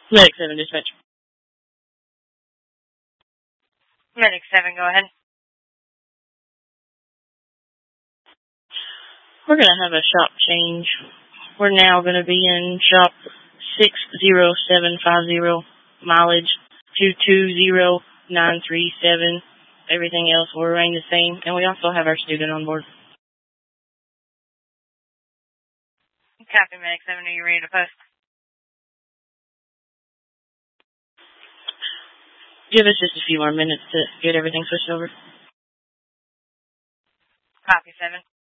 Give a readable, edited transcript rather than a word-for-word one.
Medic 7, dispatch. Medic 7, go ahead. We're going to have a shop change. We're now going to be in shop 60750, mileage 220937. Everything else will remain the same, and we also have our student on board. Copy, Medic 7. Are you ready to post? Give us just a few more minutes to get everything switched over. Copy, 7.